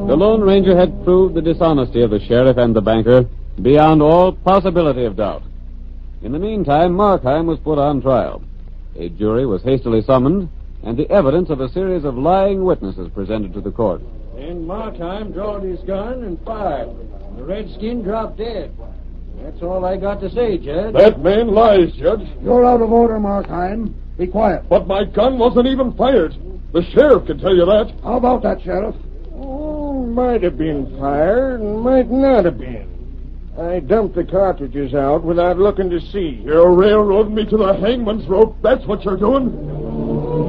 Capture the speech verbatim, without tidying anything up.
The Lone Ranger had proved the dishonesty of the sheriff and the banker beyond all possibility of doubt. In the meantime, Markheim was put on trial. A jury was hastily summoned, and the evidence of a series of lying witnesses presented to the court. Then Markheim drawed his gun and fired. The redskin dropped dead. That's all I got to say, Judge. That man lies, Judge. You're out of order, Markheim. Be quiet. But my gun wasn't even fired. The sheriff can tell you that. How about that, Sheriff? Oh, might have been fired and might not have been. I dumped the cartridges out without looking to see. You're railroading me to the hangman's rope. That's what you're doing.